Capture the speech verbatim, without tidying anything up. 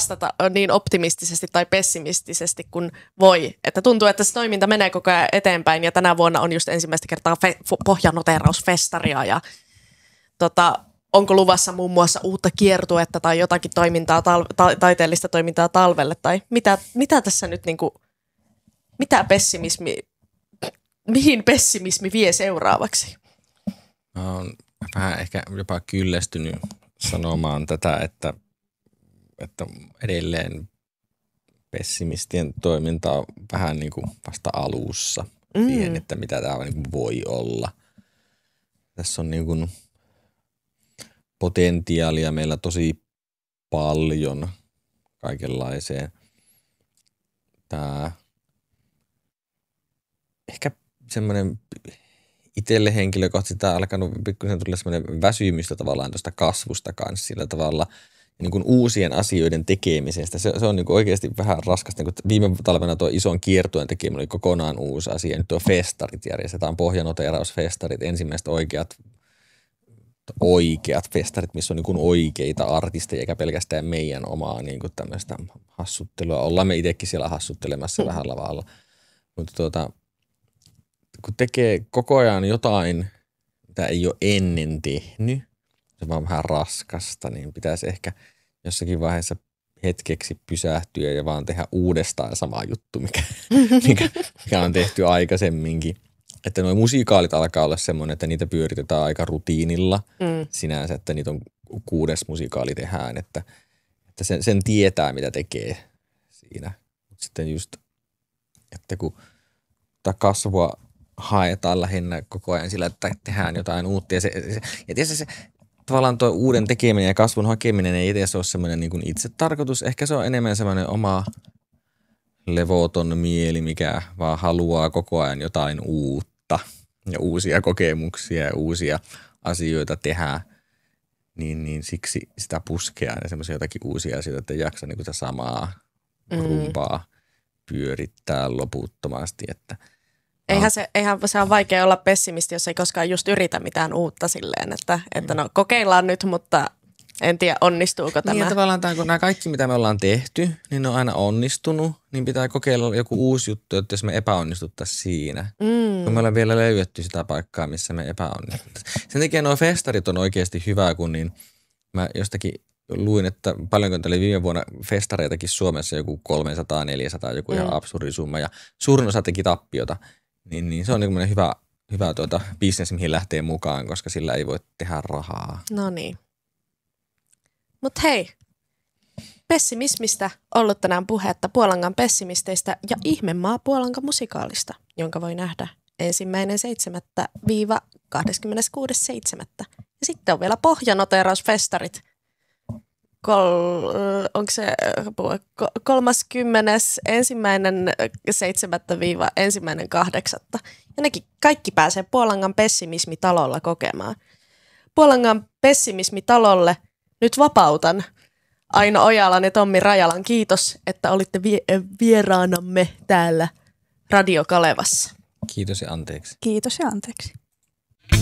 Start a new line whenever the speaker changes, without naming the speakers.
vastata niin optimistisesti tai pessimistisesti kuin voi. Että tuntuu, että se toiminta menee koko ajan eteenpäin ja tänä vuonna on just ensimmäistä kertaa fe- pohjanoterausfestaria ja tota, onko luvassa muun muassa uutta kiertuetta tai jotakin toimintaa, tal- ta- taiteellista toimintaa talvelle tai mitä, mitä tässä nyt niinku, mitä pessimismi, mihin pessimismi vie seuraavaksi?
Mä oon vähän ehkä jopa kyllästynyt sanomaan tätä, että, että edelleen pessimistien toiminta on vähän niin kuin vasta alussa mm. siihen, että mitä tämä niin kuin voi olla. Tässä on niin kuin potentiaalia meillä tosi paljon kaikenlaiseen. Tämä ehkä semmoinen itselle henkilökohtaisesti tämä on alkanut pikkusen tulla semmoinen väsymystä tavallaan tuosta kasvusta kanssa sillä tavalla niin kuin uusien asioiden tekemisestä. Se, se on niin kuin oikeasti vähän raskasta. Niin kuin viime talvena tuo ison kiertueen tekeminen oli kokonaan uusi asia. Nyt tuo festarit järjestetään, pohjanoterausfestarit, ensimmäiset oikeat oikeat festarit, missä on niin kuin oikeita artisteja, eikä pelkästään meidän omaa niin kuin tämmöistä hassuttelua. Ollaan me itsekin siellä hassuttelemassa mm. vähän lavalla. Mutta tuota, kun tekee koko ajan jotain, mitä ei ole ennen tehnyt, se on vaan vähän raskasta, niin pitäisi ehkä jossakin vaiheessa hetkeksi pysähtyä ja vaan tehdä uudestaan sama juttu, mikä, mikä, mikä on tehty aikaisemminkin. Että nuo musikaalit alkaa olla semmoinen, että niitä pyöritetään aika rutiinilla mm. sinänsä, että niitä on kuudes musikaali tehdään, että, että sen, sen tietää, mitä tekee siinä. Mutta sitten just, että kun kasvua haetaan lähinnä koko ajan sillä, että tehdään jotain uutta. Ja, se, se, ja tietysti se tavallaan tuo uuden tekeminen ja kasvun hakeminen ei itse ole semmoinen niin kuin itse tarkoitus. Ehkä se on enemmän semmoinen oma levoton mieli, mikä vaan haluaa koko ajan jotain uutta ja uusia kokemuksia ja uusia asioita tehdä. Niin, niin siksi sitä puskea ja semmoisia jotakin uusia asioita, että ei jaksa niin kuin sitä samaa mm. rumpaa pyörittää loputtomasti, että
Eihän se, eihän se on vaikea olla pessimisti, jos ei koskaan just yritä mitään uutta silleen, että, että no kokeillaan nyt, mutta en tiedä onnistuuko tämä.
Niin tavallaan tämä, kun nämä kaikki mitä me ollaan tehty, niin ne on aina onnistunut, niin pitää kokeilla joku uusi juttu, että jos me epäonnistuttaisiin siinä. Mm. Kun me ollaan vielä löydetty sitä paikkaa, missä me epäonnistuttaisiin. Sen takia nuo festarit on oikeasti hyvä, kun niin mä jostakin luin, että paljonko oli viime vuonna festareitakin Suomessa joku kolmesataa neljäsataa, joku mm. ihan absurdi summa ja suurin osa teki tappiota. Niin, niin se on niin hyvä, hyvä tuota business, mihin lähtee mukaan, koska sillä ei voi tehdä rahaa.
No niin. Mutta hei, pessimismistä ollut tänään puhetta Puolangan pessimisteistä ja Ihmemaa Puolangan musikaalista, jonka voi nähdä ensimmäinen seitsemättä viiva kahdeskymmeneskuudes seitsemättä Ja sitten on vielä pohjanoterausfestarit. Kol, onko se kolmaskymmenes ensimmäinen seitsemättä viiva ensimmäinen kahdeksatta Ja nekin kaikki pääsee Puolangan pessimismitalolla kokemaan. Puolangan pessimismitalolle nyt vapautan Aino Ojalan ja Tommi Rajalan. Kiitos, että olitte vie- vieraanamme täällä Radio Kalevassa.
Kiitos ja anteeksi.
Kiitos ja anteeksi.